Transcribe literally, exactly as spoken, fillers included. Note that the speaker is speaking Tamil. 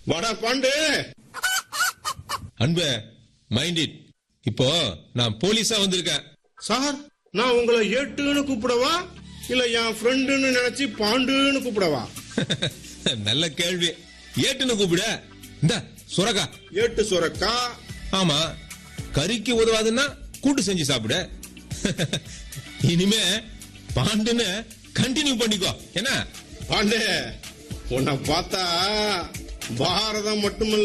வாடா பாண்டு. அன்பு மைண்ட் இட். இப்போ நான் போலீஸா வந்திருக்கேன். சார், நான் உங்களை ஏட்டுன்னு கூப்பிடவா இல்ல என் ஃப்ரெண்டுன்னு நினைச்சு பாண்டுன்னு கூப்பிடவா? நல்ல கேள்வி. ஏட்டுன்னு கூப்பிட. இந்த சுரக்கா. ஏட்டு சுரக்கா. ஆமா, கறிக்கு உதவாதுன்னா கூட்டு செஞ்சு சாப்பிடு. இனிமே பாண்டுன்னு கண்டினியூ பண்ணிக்கோ. என்ன பாண்டே, உன்னை பார்த்தா பாரதம் மட்டுமல்ல